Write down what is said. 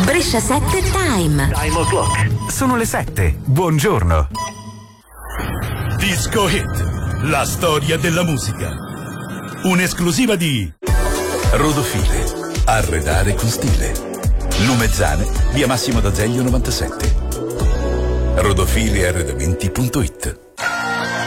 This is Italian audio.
Brescia 7 Time. Time o'clock. Sono le 7. Buongiorno. Disco Hit, la storia della musica. Un'esclusiva di Rodofile, arredare con stile. Lumezzane, via Massimo d'Azeglio 97. Rodofilearredamenti.it.